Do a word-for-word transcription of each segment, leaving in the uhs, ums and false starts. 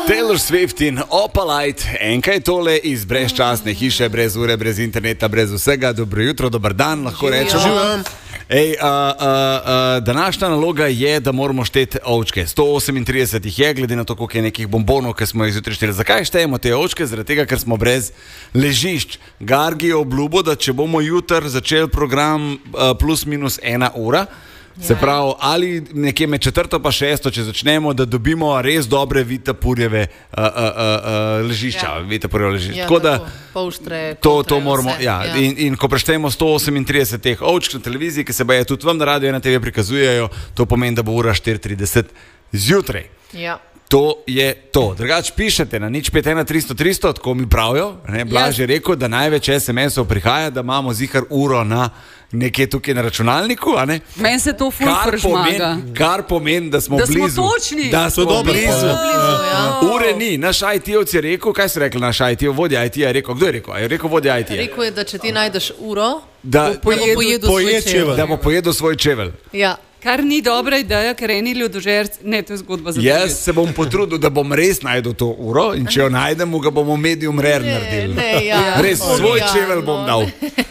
Taylor Swift in Opalite, enkaj tole iz brezčasne hiše, brez ure, brez interneta, brez vsega. Dobro jutro, dober dan, lahko rečemo. Ej, a, a, a, današnja naloga je, da moramo šteti ovčke. sto osemintrideset jih je, glede na to, koliko je nekih bombonov, ki smo jih zjutraj šteli. Zakaj štejemo te ovčke? Zaradi tega, ker smo brez ležišč. Gargi je obljubo, da če bomo jutr začeli program a, plus minus ena ura, se pravi, ali nekje med četrto pa šesto, če začnemo, da dobimo res dobre Vitapurjeve uh, uh, uh, ležišča. Ja. Vitapurjeve ležišča. Ja, tako da polštre, to, kontre, to moramo, ja. ja. In, in ko preštejemo sto osemintrideset teh ovčk na televiziji, ki se baje tudi vam na radio in na te ve prikazujejo, to pomeni, da bo ura štiri trideset zjutraj. Ja. To je to. Drugač pišete na nič pet ena tristo tristo, tako mi pravijo. Blaž je rekel, da največ es em esov prihaja, da imamo zihar uro na nekje tukaj na računalniku. Meni se to ful pržmaga. Kar pomeni, da smo da blizu. Da smo točni. Da smo blizu. blizu ja. Ure ni. Naš I T-ovc je rekel, kaj so rekli naš I T-ov, vodja I T-ja je rekel, kdo je rekel? Je rekel vodja I T-ja. Rekel je, da če ti najdeš uro, da bo pojedel, pojedel svoj čevelj. Da bo pojedel svoj čevelj. Ja. Kar ni dobra ideja, ker eni ljudožerci, ne, to je zgodba za Jaz drugi. Se bom potrudil, da bom res najdel to uro in če jo najdemo, ga bomo medium rare naredili. Ne, ja. Res, svoj čevelj bom dal.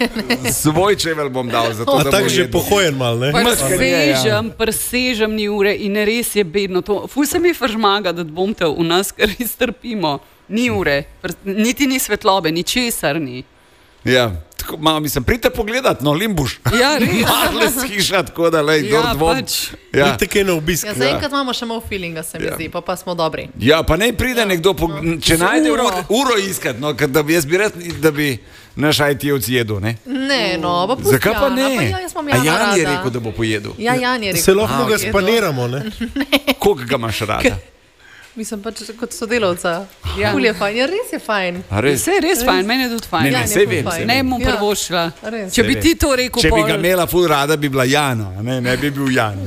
Svoj čevelj bom dal. Zato, A tako že pohojen mal, ne? Presežem, presežem ni ure in res je bedno to. Ful se mi fržmaga, da bom te v nas, ker iztrpimo. Ni ure, niti ni svetlobe, ni česar ni. Ja, tako, malo mislim, pridite pogledat, no, Limbuš. Ja, res. Marle skiša, tako da, lej, ja, dor dvom. Pač. Ja, tako je na obisk. Ja, zaenkrat imamo še malo feelinga, se mi Ja. zdi, pa pa smo dobri. Ja, pa ne pride ja. nekdo, po, če Z najde uro. uro, uro iskat, no, ker da bi jaz bi rad, da bi naš I T-ovc jedel, ne? Ne, no, pa pusti Zakaj pa ne? Jana, pa ja, jaz imam A Jana Jan je rada. rekel, da bo pojedel. Ja, Jan je rekel. Se lahko A, ga ok, spaniramo, ne? Koliko ga imaš rada? Mislim pač kot sodelavca. Ja. Ful je fajn, ja, res je fajn. A res? Vse je res fajn, meni je tudi fajn. Ne, ne, Ja, sej ful vem, fajn. sej Ne vem. bom Ja. prvošla. Res. Če bi Sej ti vem. to rekel, Če bi pol- ga imela ful rada, bi bila Jana, ne, ne bi bil Jan.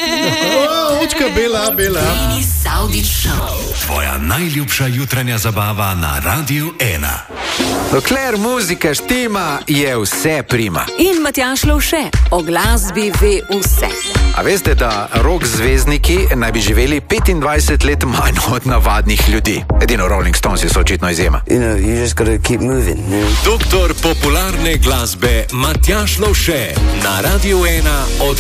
O, očka bela, bela. Tvoja najljubša jutranja zabava na Radiu ena. Dokler muzika štima, je vse prima. In Matjaž Lovše o glasbi ve vse. A veste, da rock zvezdniki naj bi živeli petindvajset let manj od navadnih ljudi? Edino Rolling Stones so očitno izjema. You know, you just gotta keep moving. You know? Doktor popularne glasbe Matjaž Lovše na Radiu ena od